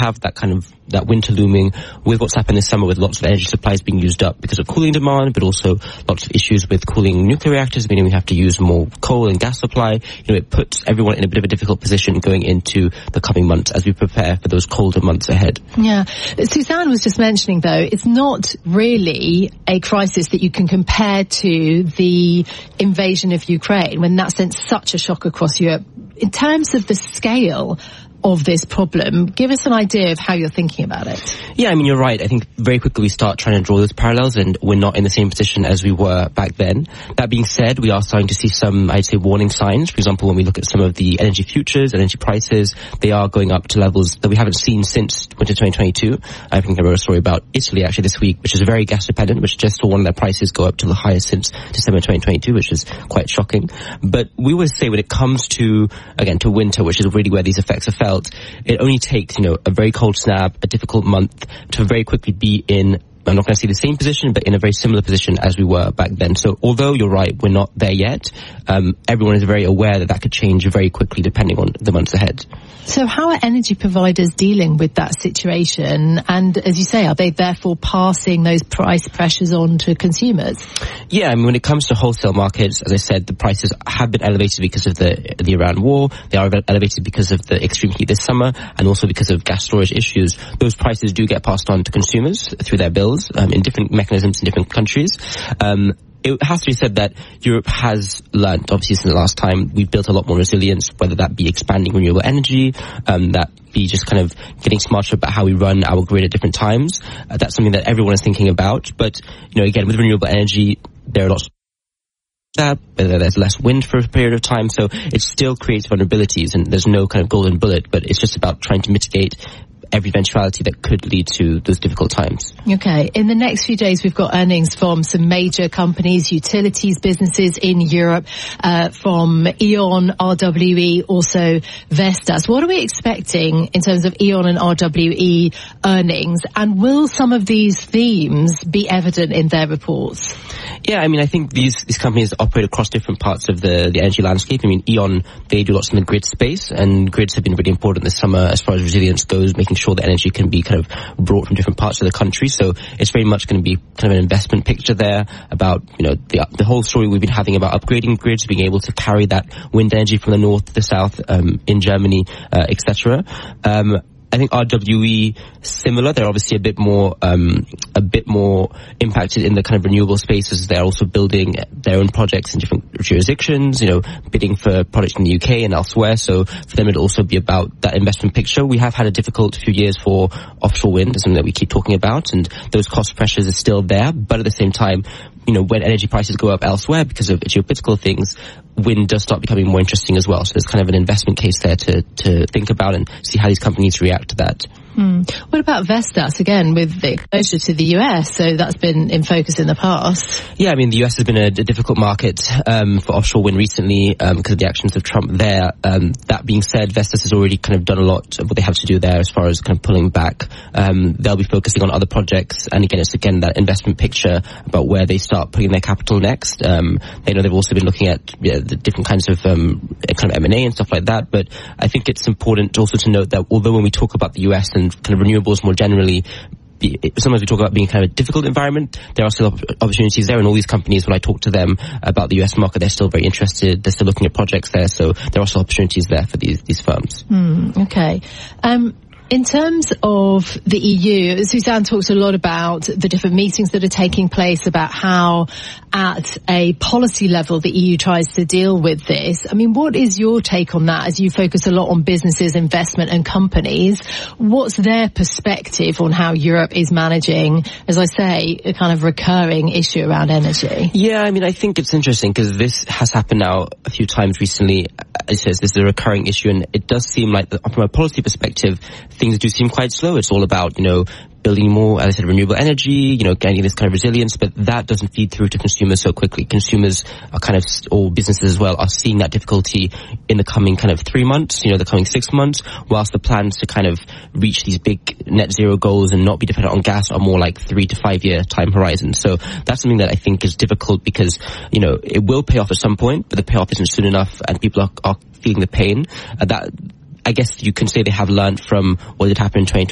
have that winter looming with what's happened this summer with lots of energy supplies being used up because of cooling demand, but also lots of issues with cooling nuclear reactors, meaning we have to use more coal and gas supply. It puts everyone in a bit of a difficult position going into the coming months as we prepare for those colder months ahead. Yeah. Suzanne was just mentioning, though, it's not really a crisis that you can compare to the invasion of Ukraine, when that sent such a shock across Europe. In terms of the scale of this problem, give us an idea of how you're thinking about it. Yeah, I mean, you're right. I think very quickly we start trying to draw those parallels, and we're not in the same position as we were back then. That being said, we are starting to see some, I'd say, warning signs. For example, when we look at some of the energy futures, energy prices, they are going up to levels that we haven't seen since winter 2022. I think I wrote a story about Italy actually this week, which is very gas dependent, which just saw one of their prices go up to the highest since December 2022, which is quite shocking. But we always say when it comes to, again, to winter, which is really where these effects are felt, it only takes, a very cold snap, a difficult month to very quickly be in, I'm not going to say the same position, but in a very similar position as we were back then. So although you're right, we're not there yet, everyone is very aware that could change very quickly depending on the months ahead. So how are energy providers dealing with that situation? And as you say, are they therefore passing those price pressures on to consumers? Yeah, I mean, when it comes to wholesale markets, as I said, the prices have been elevated because of the Iran war. They are elevated because of the extreme heat this summer and also because of gas storage issues. Those prices do get passed on to consumers through their bills in different mechanisms in different countries. It has to be said that Europe has learnt, obviously, since the last time. We've built a lot more resilience, whether that be expanding renewable energy, that be just kind of getting smarter about how we run our grid at different times. That's something that everyone is thinking about. But, again, with renewable energy, there are lots that, whether there's less wind for a period of time. So it still creates vulnerabilities, and there's no kind of golden bullet, but it's just about trying to mitigate every eventuality that could lead to those difficult times. Okay. In the next few days, we've got earnings from some major companies, utilities businesses in Europe, from E.ON, RWE, also Vestas. What are we expecting in terms of E.ON and RWE earnings? And will some of these themes be evident in their reports? Yeah, I mean, I think these companies operate across different parts of the energy landscape. I mean, E.ON, they do lots in the grid space, and grids have been really important this summer as far as resilience goes, making sure that energy can be kind of brought from different parts of the country. So it's very much going to be kind of an investment picture there about, the whole story we've been having about upgrading grids, being able to carry that wind energy from the north to the south, in Germany, etc. I think RWE, similar. They're obviously a bit more impacted in the kind of renewable spaces. They're also building their own projects in different jurisdictions, bidding for projects in the UK and elsewhere. So for them, it'll also be about that investment picture. We have had a difficult few years for offshore wind, something that we keep talking about, and those cost pressures are still there. But at the same time, when energy prices go up elsewhere because of geopolitical things, wind does start becoming more interesting as well. So there's kind of an investment case there to think about and see how these companies react to that. What about Vestas, again, with the exposure to the US? So that's been in focus in the past. Yeah, I mean, the US has been a difficult market for offshore wind recently because of the actions of Trump there. That being said, Vestas has already kind of done a lot of what they have to do there as far as kind of pulling back. They'll be focusing on other projects. And again, it's that investment picture about where they start putting their capital next. They know they've also been looking at the different kinds of kind of M&A and stuff like that. But I think it's important also to note that although when we talk about the US and kind of renewables more generally, sometimes we talk about being kind of a difficult environment, there are still opportunities there, and all these companies, when I talk to them about the US market, they're still very interested, they're still looking at projects there, so there are still opportunities there for these firms. Okay. In terms of the EU, Suzanne talks a lot about the different meetings that are taking place, about how at a policy level the EU tries to deal with this. I mean, what is your take on that as you focus a lot on businesses, investment and companies? What's their perspective on how Europe is managing, as I say, a kind of recurring issue around energy? Yeah, I mean, I think it's interesting because this has happened now a few times recently. It says this is a recurring issue, and it does seem like from a policy perspective, things do seem quite slow. It's all about, building more, as I said, renewable energy, getting this kind of resilience, but that doesn't feed through to consumers so quickly. Consumers are or businesses as well, are seeing that difficulty in the coming kind of 3 months, the coming 6 months, whilst the plans to kind of reach these big net zero goals and not be dependent on gas are more like 3 to 5 year time horizon. So that's something that I think is difficult because, it will pay off at some point, but the payoff isn't soon enough and people are feeling the pain. That I guess you can say they have learned from what did happen in 2020